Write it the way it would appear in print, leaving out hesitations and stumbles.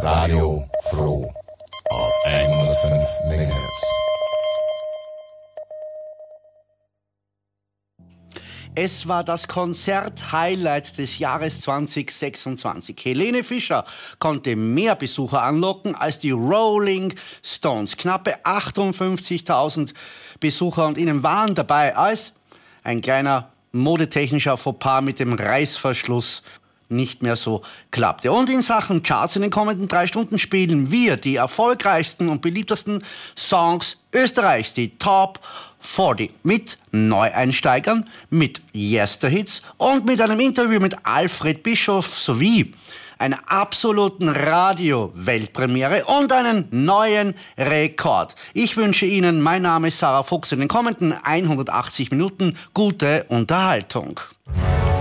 Radio Froh auf 105 MHz. Es war das Konzert-Highlight des Jahres 2026. Helene Fischer konnte mehr Besucher anlocken als die Rolling Stones. Knappe 58.000 Besucher und ihnen waren dabei, als ein kleiner modetechnischer Fauxpas mit dem Reißverschluss nicht mehr so klappte. Und in Sachen Charts in den kommenden 3 Stunden spielen wir die erfolgreichsten und beliebtesten Songs Österreichs, die Top 40, mit Neueinsteigern, mit Yesterhits und mit einem Interview mit Alfred Bischof sowie einer absoluten Radio-Weltpremiere und einen neuen Rekord. Ich wünsche Ihnen, mein Name ist Sarah Fuchs, in den kommenden 180 Minuten gute Unterhaltung.